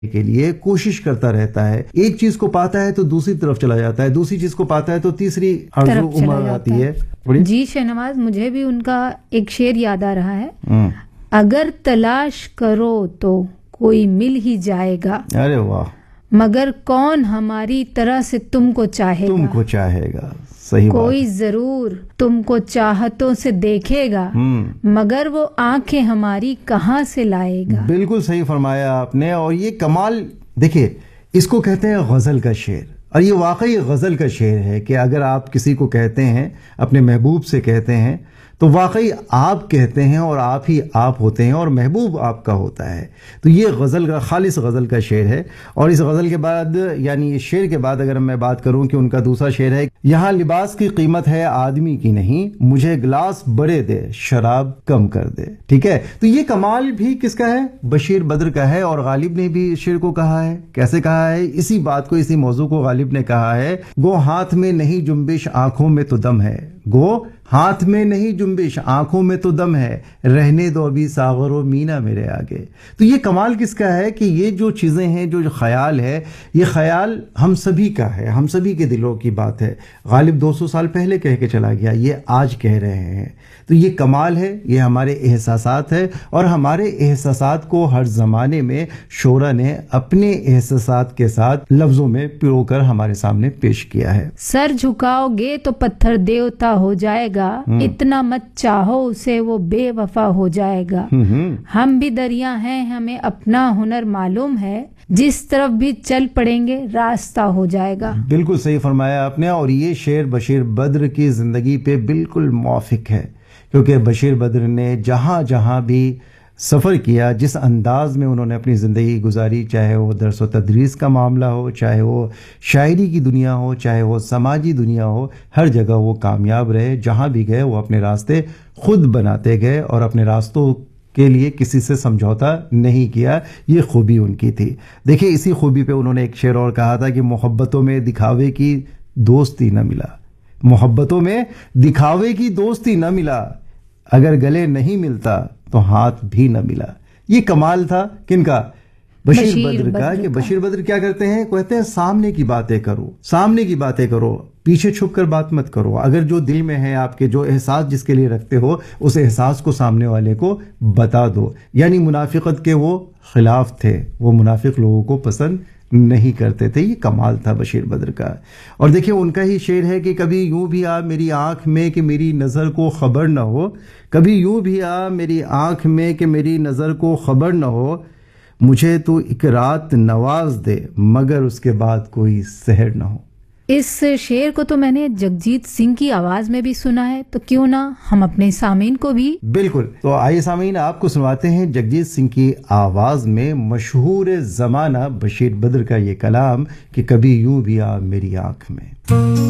کے لیے کوشش کرتا رہتا ہے. ایک چیز کو پاتا ہے تو دوسری طرف چلا جاتا ہے, دوسری چیز کو پاتا ہے تو تیسری آرزو عمر آتی ہے. جی شہنواز, مجھے بھی ان کا ایک شعر یاد آ رہا ہے. اگر تلاش کرو تو کوئی مل ہی جائے گا, ارے واہ, مگر کون ہماری طرح سے تم کو چاہے گا, تم کو چاہے گا. صحیح بات. کوئی ضرور تم کو چاہتوں سے دیکھے گا, مگر وہ آنکھیں ہماری کہاں سے لائے گا. بالکل صحیح فرمایا آپ نے. اور یہ کمال دیکھیے, اس کو کہتے ہیں غزل کا شعر, اور یہ واقعی غزل کا شعر ہے کہ اگر آپ کسی کو کہتے ہیں, اپنے محبوب سے کہتے ہیں, تو واقعی آپ کہتے ہیں اور آپ ہی آپ ہوتے ہیں اور محبوب آپ کا ہوتا ہے. تو یہ غزل کا, خالص غزل کا شعر ہے. اور اس غزل کے بعد, یعنی اس شعر کے بعد اگر میں بات کروں کہ ان کا دوسرا شعر ہے, یہاں لباس کی قیمت ہے آدمی کی نہیں, مجھے گلاس بڑے دے شراب کم کر دے. ٹھیک ہے, تو یہ کمال بھی کس کا ہے؟ بشیر بدر کا ہے. اور غالب نے بھی اس شعر کو کہا ہے. کیسے کہا ہے؟ اسی بات کو, اسی موضوع کو غالب نے کہا ہے, گو ہاتھ میں نہیں جنبش آنکھوں میں تو دم ہے, گو ہاتھ میں نہیں جنبش آنکھوں میں تو دم ہے, رہنے دو ابھی ساغر و مینا میرے آگے. تو یہ کمال کس کا ہے کہ یہ جو چیزیں ہیں, جو خیال ہے, یہ خیال ہم سبھی کا ہے, ہم سبھی کے دلوں کی بات ہے. غالب 200 سال پہلے کہہ کے چلا گیا, یہ آج کہہ رہے ہیں. تو یہ کمال ہے, یہ ہمارے احساسات ہے, اور ہمارے احساسات کو ہر زمانے میں شعرا نے اپنے احساسات کے ساتھ لفظوں میں پرو کر ہمارے سامنے پیش کیا ہے. سر جھکاؤ گے تو پتھر دیوتا ہو جائے گا, اتنا مت چاہو اسے وہ بے وفا ہو جائے گا. ہم بھی دریا ہیں, ہمیں اپنا ہنر معلوم ہے, جس طرف بھی چل پڑیں گے راستہ ہو جائے گا. بالکل صحیح فرمایا آپ نے. اور یہ شعر بشیر بدر کی زندگی پہ بالکل موافق ہے, کیونکہ بشیر بدر نے جہاں جہاں بھی سفر کیا, جس انداز میں انہوں نے اپنی زندگی گزاری, چاہے وہ درس و تدریس کا معاملہ ہو, چاہے وہ شاعری کی دنیا ہو, چاہے وہ سماجی دنیا ہو, ہر جگہ وہ کامیاب رہے. جہاں بھی گئے وہ اپنے راستے خود بناتے گئے اور اپنے راستوں کے لیے کسی سے سمجھوتا نہیں کیا. یہ خوبی ان کی تھی. دیکھیں, اسی خوبی پہ انہوں نے ایک شعر اور کہا تھا کہ محبتوں میں دکھاوے کی دوستی نہ ملا, محبتوں میں دکھاوے کی دوستی نہ ملا, اگر گلے نہیں ملتا تو ہاتھ بھی نہ ملا. یہ کمال تھا کن کا؟ بشیر بدر کا. کہ بشیر بدر کیا کرتے ہیں؟ کہتے ہیں سامنے کی باتیں کرو, سامنے کی باتیں کرو, پیچھے چھپ کر بات مت کرو. اگر جو دل میں ہے آپ کے, جو احساس جس کے لیے رکھتے ہو, اس احساس کو سامنے والے کو بتا دو. یعنی منافقت کے وہ خلاف تھے, وہ منافق لوگوں کو پسند نہیں کرتے تھے. یہ کمال تھا بشیر بدر کا. اور دیکھیں, ان کا ہی شعر ہے کہ کبھی یوں بھی آ میری آنکھ میں کہ میری نظر کو خبر نہ ہو, کبھی یوں بھی آ میری آنکھ میں کہ میری نظر کو خبر نہ ہو, مجھے تو ایک رات نواز دے مگر اس کے بعد کوئی سحر نہ ہو. اس شعر کو تو میں نے جگجیت سنگھ کی آواز میں بھی سنا ہے, تو کیوں نہ ہم اپنے سامعین کو بھی. بالکل, تو آئیے سامعین, آپ کو سنواتے ہیں جگجیت سنگھ کی آواز میں مشہور زمانہ بشیر بدر کا یہ کلام کہ کبھی یوں بھی آ میری آنکھ میں.